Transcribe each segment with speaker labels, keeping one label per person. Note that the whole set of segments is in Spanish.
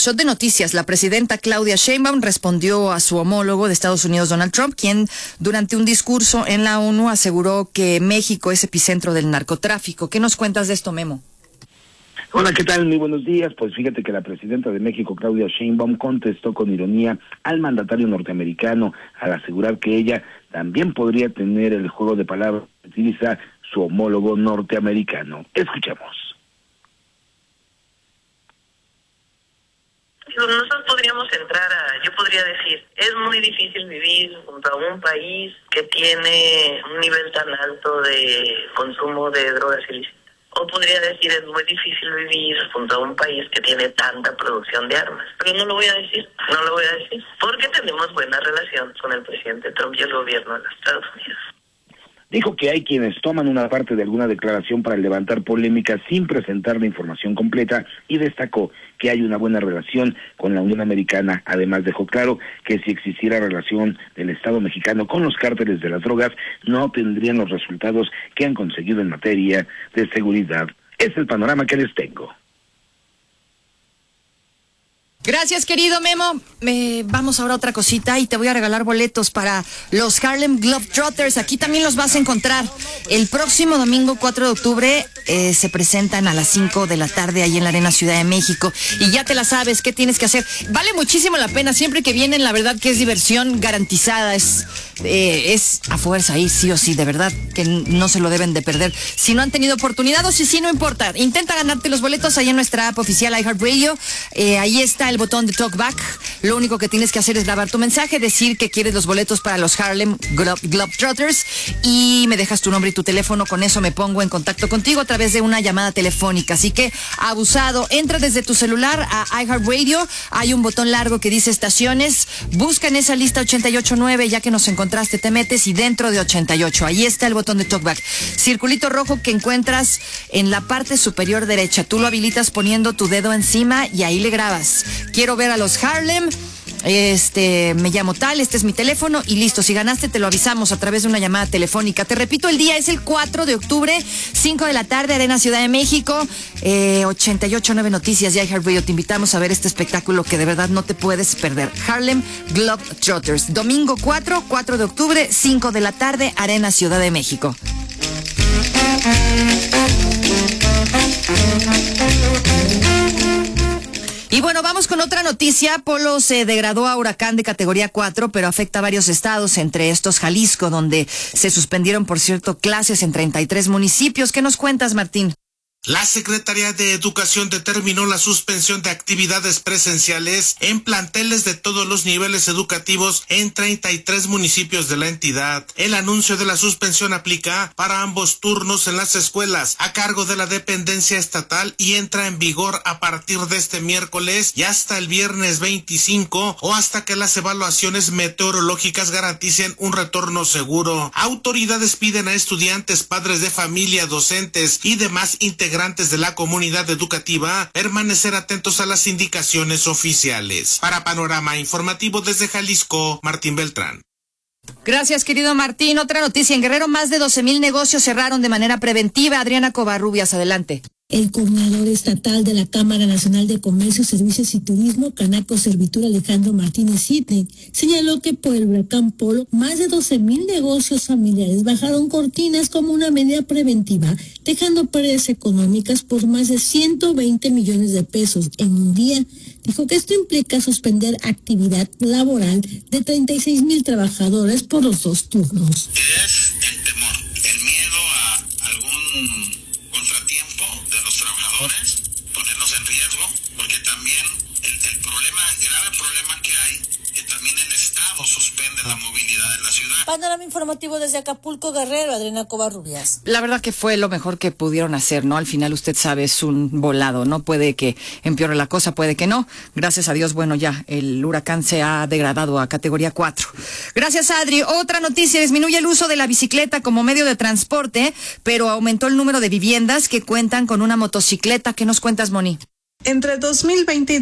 Speaker 1: Shot de noticias. La presidenta Claudia Sheinbaum respondió a su homólogo de Estados Unidos, Donald Trump, quien durante un discurso en la ONU aseguró que México es epicentro del narcotráfico. ¿Qué nos cuentas de esto, Memo?
Speaker 2: Hola, ¿qué tal? Muy buenos días. Pues fíjate que la presidenta de México, Claudia Sheinbaum, contestó con ironía al mandatario norteamericano al asegurar que ella también podría tener el juego de palabras que utiliza su homólogo norteamericano. Escuchemos.
Speaker 3: Nosotros podríamos yo podría decir, es muy difícil vivir junto a un país que tiene un nivel tan alto de consumo de drogas ilícitas. O podría decir, es muy difícil vivir junto a un país que tiene tanta producción de armas. Pero no lo voy a decir, porque tenemos buena relación con el presidente Trump y el gobierno de los Estados Unidos.
Speaker 2: Dijo que hay quienes toman una parte de alguna declaración para levantar polémica sin presentar la información completa y destacó que hay una buena relación con la Unión Americana. Además dejó claro que si existiera relación del Estado mexicano con los cárteles de las drogas, no tendrían los resultados que han conseguido en materia de seguridad. Es el panorama que les tengo.
Speaker 1: Gracias, querido Memo. Vamos ahora a otra cosita y te voy a regalar boletos para los Harlem Globetrotters. Aquí también los vas a encontrar. El próximo domingo 4 de octubre se presentan a las 5 de la tarde ahí en la Arena Ciudad de México. Y ya te la sabes, ¿qué tienes que hacer? Vale muchísimo la pena. Siempre que vienen, la verdad que es diversión garantizada. Es a fuerza ahí, sí o sí, de verdad que no se lo deben de perder. Si no han tenido oportunidad o si sí, no importa. Intenta ganarte los boletos ahí en nuestra app oficial iHeartRadio. Ahí está el botón de Talkback. Lo único que tienes que hacer es grabar tu mensaje, decir que quieres los boletos para los Harlem Globetrotters y me dejas tu nombre y tu teléfono. Con eso me pongo en contacto contigo a través de una llamada telefónica. Así que, abusado, entra desde tu celular a iHeartRadio. Hay un botón largo que dice estaciones. Busca en esa lista 88.9, ya que nos encontraste, te metes y dentro de 88. Ahí está el botón de Talkback. Circulito rojo que encuentras en la parte superior derecha. Tú lo habilitas poniendo tu dedo encima y ahí le grabas. Quiero ver a los Harlem, me llamo tal, este es mi teléfono y listo. Si ganaste te lo avisamos a través de una llamada telefónica. Te repito, el día es el 4 de octubre, 5 de la tarde, Arena Ciudad de México, 88.9 Noticias y iHeartRadio. Te invitamos a ver este espectáculo que de verdad no te puedes perder. Harlem Globetrotters, domingo 4 de octubre, 5 de la tarde, Arena Ciudad de México. Y bueno, vamos con otra noticia. Polo se degradó a huracán de categoría 4, pero afecta a varios estados, entre estos Jalisco, donde se suspendieron, por cierto, clases en 33 municipios. ¿Qué nos cuentas, Martín?
Speaker 4: La Secretaría de Educación determinó la suspensión de actividades presenciales en planteles de todos los niveles educativos en 33 municipios de la entidad. El anuncio de la suspensión aplica para ambos turnos en las escuelas a cargo de la dependencia estatal y entra en vigor a partir de este miércoles y hasta el viernes 25 o hasta que las evaluaciones meteorológicas garanticen un retorno seguro. Autoridades piden a estudiantes, padres de familia, docentes y demás integrantes de la comunidad educativa permanecer atentos a las indicaciones oficiales. Para Panorama Informativo desde Jalisco, Martín Beltrán.
Speaker 1: Gracias, querido Martín. Otra noticia. En Guerrero, más de 12,000 negocios cerraron de manera preventiva. Adriana Covarrubias, adelante.
Speaker 5: El coordinador estatal de la Cámara Nacional de Comercio, Servicios y Turismo, Canaco Servitur, Alejandro Martínez Sidney, señaló que por el huracán Polo, más de 12,000 negocios familiares bajaron cortinas como una medida preventiva, dejando pérdidas económicas por más de 120 millones de pesos en un día. Dijo que esto implica suspender actividad laboral de 36,000 trabajadores por los 2 turnos.
Speaker 6: Es el temor, el miedo a algún contratiempo de los trabajadores, ponerlos en riesgo, porque también el grave problema que hay, que también el Estado suspende la movilidad en la ciudad.
Speaker 5: Panorama informativo desde Acapulco, Guerrero, Adriana Covarrubias.
Speaker 1: La verdad que fue lo mejor que pudieron hacer, ¿no? Al final usted sabe, es un volado, ¿no? Puede que empeore la cosa, puede que no. Gracias a Dios, bueno, ya el huracán se ha degradado a categoría 4. Gracias, Adri. Otra noticia, disminuye el uso de la bicicleta como medio de transporte, pero aumentó el número de viviendas que cuentan con una motocicleta. ¿Qué nos cuentas, Moni?
Speaker 7: Entre 2020 y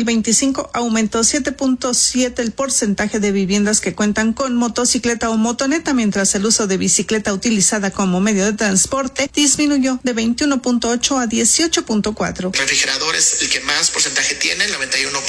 Speaker 7: 2025 aumentó 7.7 el porcentaje de viviendas que cuentan con motocicleta o motoneta, mientras el uso de bicicleta utilizada como medio de transporte disminuyó de 21.8 a 18.4.
Speaker 8: Refrigerador es el que más porcentaje tiene, el 91%.